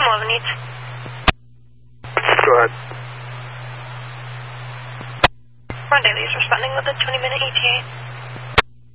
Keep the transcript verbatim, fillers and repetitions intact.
eleven needs. Go ahead. Ron Daly is responding with a twenty minute E T A.